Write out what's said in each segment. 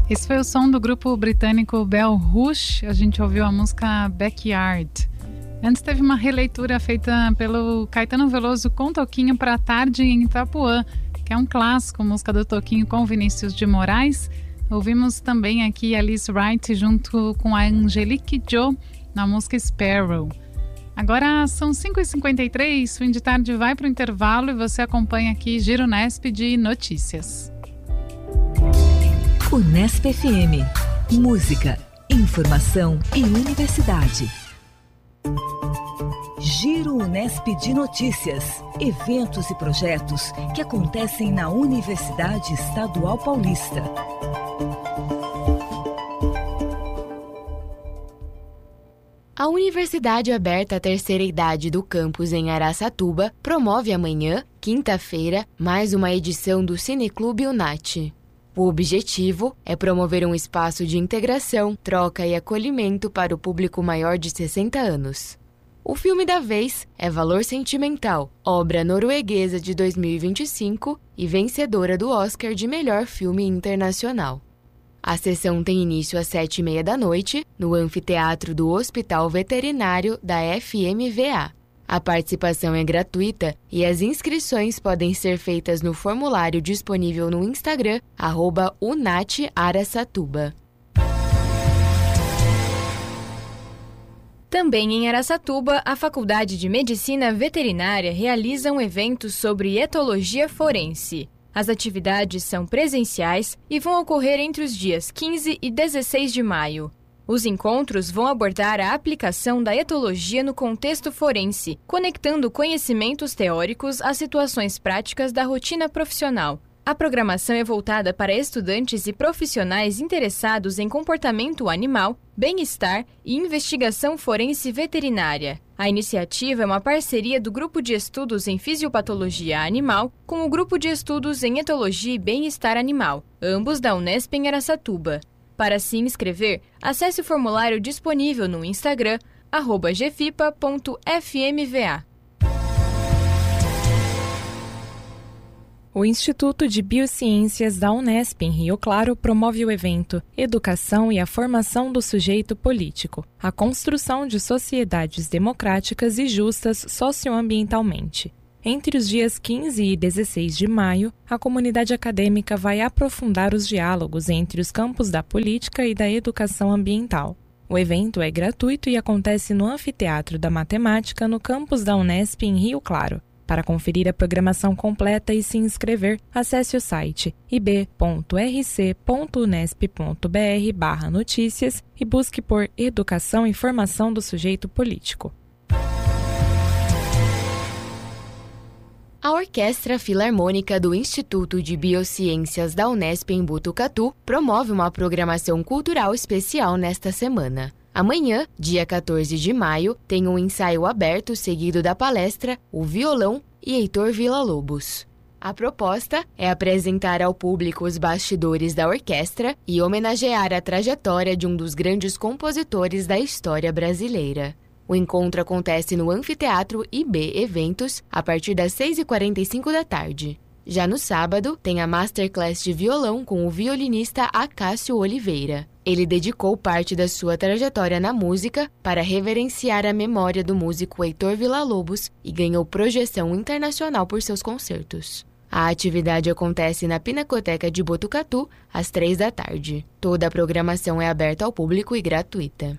Esse foi o som do grupo britânico Bell Hoosh. A gente ouviu a música Backyard. Antes teve uma releitura feita pelo Caetano Veloso com Toquinho para a Tarde em Itapuã, que é um clássico, música do Toquinho com Vinícius de Moraes. Ouvimos também aqui Alice Wright junto com a Angelique Joe na música Sparrow. Agora são 5h53, fim de tarde vai para o intervalo e você acompanha aqui Giro Unesp de Notícias. Unesp FM. Música, informação e universidade. Giro Unesp de Notícias. Eventos e projetos que acontecem na Universidade Estadual Paulista. A Universidade Aberta à Terceira Idade do campus em Araçatuba promove amanhã, quinta-feira, mais uma edição do Cineclube UNAT. O objetivo é promover um espaço de integração, troca e acolhimento para o público maior de 60 anos. O filme da vez é Valor Sentimental, obra norueguesa de 2025 e vencedora do Oscar de Melhor Filme Internacional. A sessão tem início às 7h30 da noite, no anfiteatro do Hospital Veterinário da FMVA. A participação é gratuita e as inscrições podem ser feitas no formulário disponível no Instagram, @UNATAraçatuba. Também em Araçatuba, a Faculdade de Medicina Veterinária realiza um evento sobre etologia forense. As atividades são presenciais e vão ocorrer entre os dias 15 e 16 de maio. Os encontros vão abordar a aplicação da etologia no contexto forense, conectando conhecimentos teóricos às situações práticas da rotina profissional. A programação é voltada para estudantes e profissionais interessados em comportamento animal, bem-estar e investigação forense veterinária. A iniciativa é uma parceria do Grupo de Estudos em Fisiopatologia Animal com o Grupo de Estudos em Etologia e Bem-Estar Animal, ambos da Unesp em Araçatuba. Para se inscrever, acesse o formulário disponível no Instagram, @gfipa.fmva. O Instituto de Biociências da Unesp em Rio Claro promove o evento Educação e a Formação do Sujeito Político, a construção de sociedades democráticas e justas socioambientalmente. Entre os dias 15 e 16 de maio, a comunidade acadêmica vai aprofundar os diálogos entre os campos da política e da educação ambiental. O evento é gratuito e acontece no Anfiteatro da Matemática, no campus da Unesp em Rio Claro. Para conferir a programação completa e se inscrever, acesse o site ib.rc.unesp.br/notícias e busque por Educação e Formação do Sujeito Político. A Orquestra Filarmônica do Instituto de Biociências da Unesp em Botucatu promove uma programação cultural especial nesta semana. Amanhã, dia 14 de maio, tem um ensaio aberto seguido da palestra O Violão e Heitor Villa-Lobos. A proposta é apresentar ao público os bastidores da orquestra e homenagear a trajetória de um dos grandes compositores da história brasileira. O encontro acontece no Anfiteatro IB Eventos, a partir das 6h45 da tarde. Já no sábado, tem a Masterclass de violão com o violinista Acácio Oliveira. Ele dedicou parte da sua trajetória na música para reverenciar a memória do músico Heitor Villa-Lobos e ganhou projeção internacional por seus concertos. A atividade acontece na Pinacoteca de Botucatu, às 3 da tarde. Toda a programação é aberta ao público e gratuita.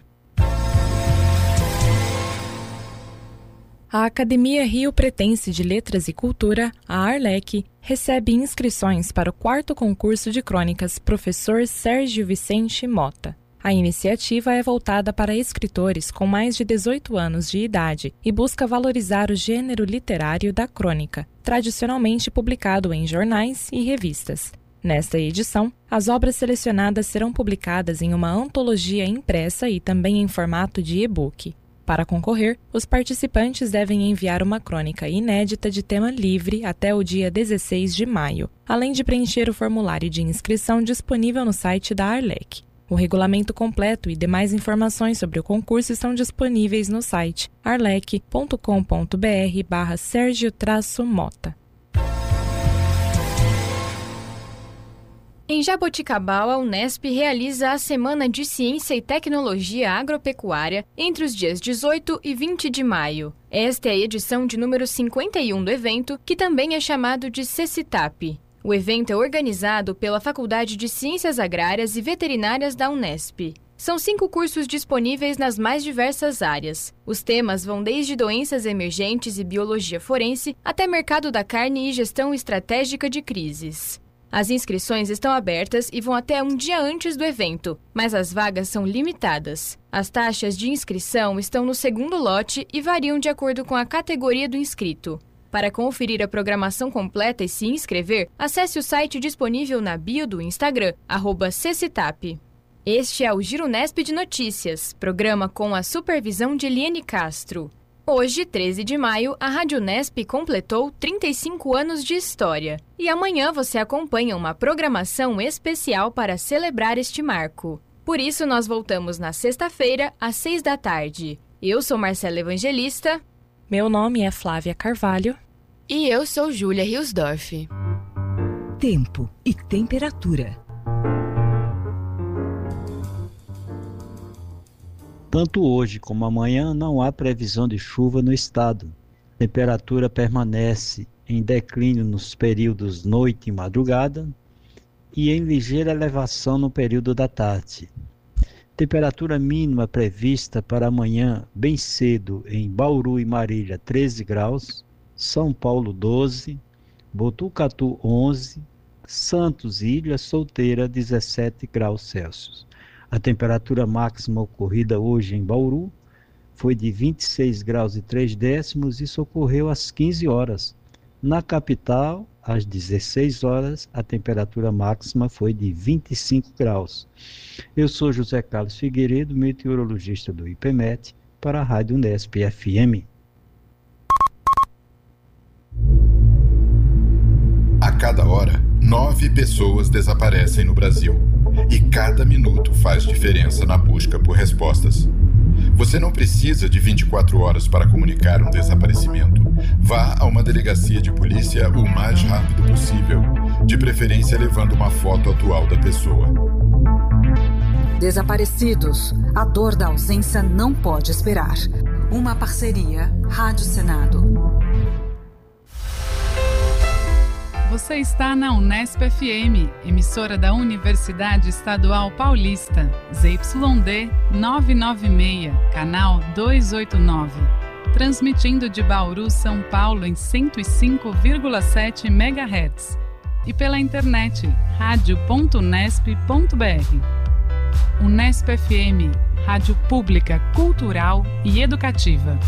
A Academia Rio Pretense de Letras e Cultura, a Arlec, recebe inscrições para o 4º concurso de crônicas Professor Sérgio Vicente Mota. A iniciativa é voltada para escritores com mais de 18 anos de idade e busca valorizar o gênero literário da crônica, tradicionalmente publicado em jornais e revistas. Nesta edição, as obras selecionadas serão publicadas em uma antologia impressa e também em formato de e-book. Para concorrer, os participantes devem enviar uma crônica inédita de tema livre até o dia 16 de maio, além de preencher o formulário de inscrição disponível no site da Arlec. O regulamento completo e demais informações sobre o concurso estão disponíveis no site arlec.com.br/Sergio-Mota. Em Jaboticabal, a Unesp realiza a Semana de Ciência e Tecnologia Agropecuária entre os dias 18 e 20 de maio. Esta é a edição de número 51 do evento, que também é chamado de CECITAP. O evento é organizado pela Faculdade de Ciências Agrárias e Veterinárias da Unesp. São 5 cursos disponíveis nas mais diversas áreas. Os temas vão desde doenças emergentes e biologia forense até mercado da carne e gestão estratégica de crises. As inscrições estão abertas e vão até um dia antes do evento, mas as vagas são limitadas. As taxas de inscrição estão no segundo lote e variam de acordo com a categoria do inscrito. Para conferir a programação completa e se inscrever, acesse o site disponível na bio do Instagram, @CECITAP. Este é o Giro Unesp de Notícias, programa com a supervisão de Eliane Castro. Hoje, 13 de maio, a Rádio Unesp completou 35 anos de história. E amanhã você acompanha uma programação especial para celebrar este marco. Por isso, nós voltamos na sexta-feira, às 6 da tarde. Eu sou Marcela Evangelista. Meu nome é Flávia Carvalho. E eu sou Júlia Riosdorf. Tempo e temperatura. Tanto hoje como amanhã não há previsão de chuva no estado. A temperatura permanece em declínio nos períodos noite e madrugada e em ligeira elevação no período da tarde. Temperatura mínima prevista para amanhã bem cedo em Bauru e Marília 13 graus, São Paulo 12, Botucatu 11, Santos e Ilha Solteira 17 graus Celsius. A temperatura máxima ocorrida hoje em Bauru foi de 26 graus e 3 décimos e isso ocorreu às 15 horas. Na capital, às 16 horas, a temperatura máxima foi de 25 graus. Eu sou José Carlos Figueiredo, meteorologista do IPMET, para a Rádio Unesp FM. A cada hora, 9 pessoas desaparecem no Brasil. E cada minuto faz diferença na busca por respostas. Você não precisa de 24 horas para comunicar um desaparecimento. Vá a uma delegacia de polícia o mais rápido possível, de preferência levando uma foto atual da pessoa. Desaparecidos. A dor da ausência não pode esperar. Uma parceria Rádio Senado. Você está na Unesp FM, emissora da Universidade Estadual Paulista, ZYD 996, canal 289. Transmitindo de Bauru, São Paulo, em 105,7 MHz. E pela internet, radio.unesp.br. Unesp FM, rádio pública, cultural e educativa.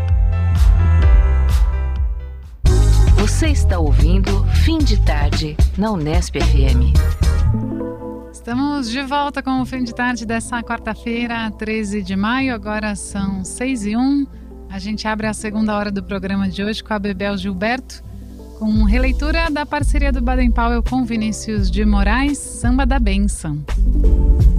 Você está ouvindo Fim de Tarde, na Unesp FM. Estamos de volta com o Fim de Tarde dessa quarta-feira, 13 de maio. Agora são 6h01. A gente abre a segunda hora do programa de hoje com a Bebel Gilberto, com releitura da parceria do Baden Powell com Vinícius de Moraes, Samba da Bênção.